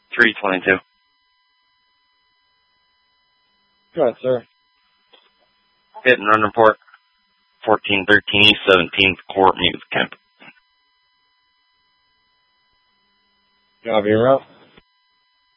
322. Go ahead, sir. Hit and run report. 1413 East 17th Court, Music Camp. Copy, route.